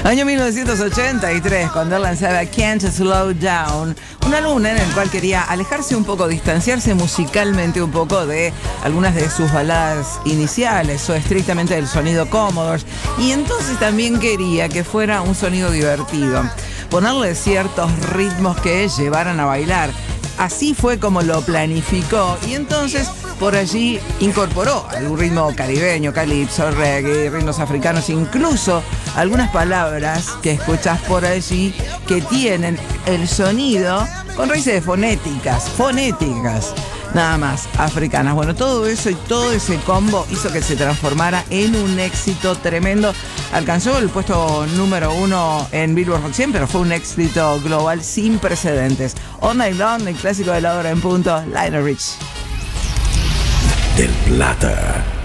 Año 1983, cuando él lanzaba Can't Slow Down, un álbum en el cual quería alejarse un poco, distanciarse musicalmente un poco de algunas de sus baladas iniciales o estrictamente del sonido Commodores, y entonces también quería que fuera un sonido divertido, ponerle ciertos ritmos que llevaran a bailar. Así fue como lo planificó y entonces por allí incorporó algún ritmo caribeño, calipso, reggae, ritmos africanos, incluso algunas palabras que escuchás por allí que tienen el sonido con raíces fonéticas, nada más, africanas. Bueno, todo eso y todo ese combo hizo que se transformara en un éxito tremendo. Alcanzó el puesto número 1 en Billboard Hot 100, pero fue un éxito global sin precedentes. All Night Long, el clásico de la hora en punto, Lionel Richie. Del Plata.